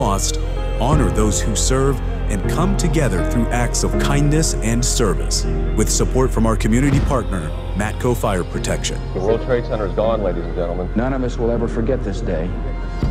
lost, honor those who serve, and come together through acts of kindness and service. With support from our community partner, Matco Fire Protection. The World Trade Center is gone, ladies and gentlemen. None of us will ever forget this day.